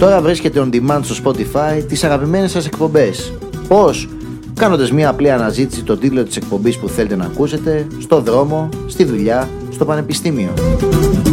Τώρα βρίσκεται on demand στο Spotify τις αγαπημένες σας εκπομπές. Πώς? Κάνοντας μια απλή αναζήτηση το τίτλο της εκπομπής που θέλετε να ακούσετε, στο δρόμο, στη δουλειά, στο πανεπιστήμιο.